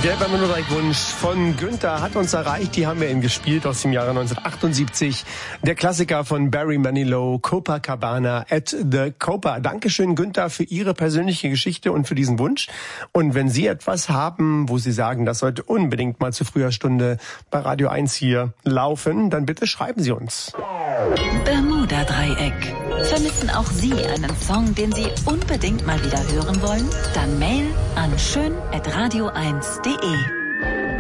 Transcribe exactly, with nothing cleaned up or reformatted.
Der Bermuda-Dreieck-Wunsch von Günther hat uns erreicht. Die haben wir ihn gespielt aus dem Jahre neunzehnhundertachtundsiebzig. Der Klassiker von Barry Manilow, Copacabana at the Copa. Dankeschön, Günther, für Ihre persönliche Geschichte und für diesen Wunsch. Und wenn Sie etwas haben, wo Sie sagen, das sollte unbedingt mal zu früher Stunde bei Radio eins hier laufen, dann bitte schreiben Sie uns. Bermuda-Dreieck. Vermissen auch Sie einen Song, den Sie unbedingt mal wieder hören wollen? Dann Mail an schön at radio eins punkt de.